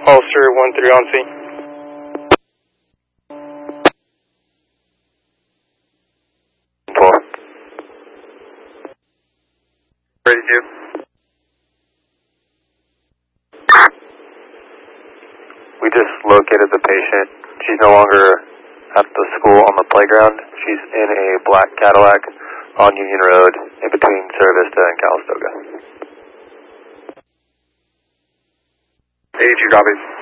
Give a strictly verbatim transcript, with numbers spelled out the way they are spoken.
Ulster one three on scene. Four. Ready to. We just located the patient. She's no longer at the school on the playground. She's in a black Cadillac on Union Road in between Cerro Vista and Calistoga. Age, you copy.